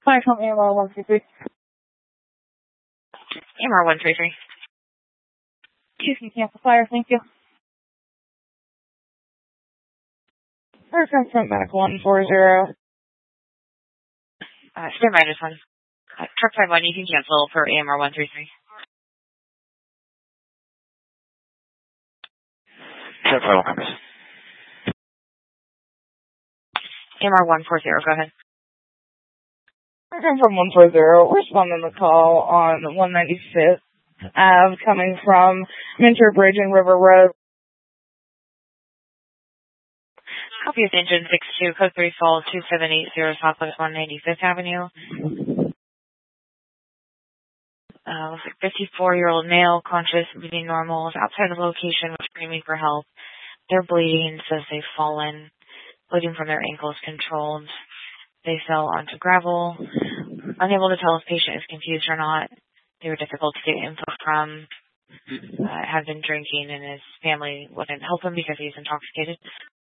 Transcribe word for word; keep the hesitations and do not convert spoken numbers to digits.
Fire company A M R one three three. A M R one three three. Excuse me, cancel fire, thank you. Fire from front back one four zero. Uh, stand by just one. Uh, truck five one, you can cancel for A M R one three three. Truck five one. A M R one four zero, go ahead. Fire from one four zero, responding to the call on one ninety-fifth Ave coming from Minter Bridge and River Road. Copy of engine six two, code three fall two seven eight zero, Southwest one ninety-fifth Avenue. Uh, looks like fifty-four-year-old male, conscious, breathing normal, is outside the location, was screaming for help. They're bleeding, says they've fallen. Bleeding from their ankles controlled. They fell onto gravel. Unable to tell if patient is confused or not. They were difficult to get info from. Uh, had been drinking and his family wouldn't help him because he's intoxicated.